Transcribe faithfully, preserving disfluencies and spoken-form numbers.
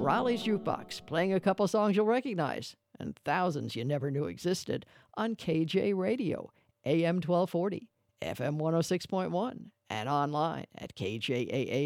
Raleigh's Jukebox, playing a couple songs you'll recognize and thousands you never knew existed on K J Radio, A M twelve forty, F M one oh six point one, and online at K J A A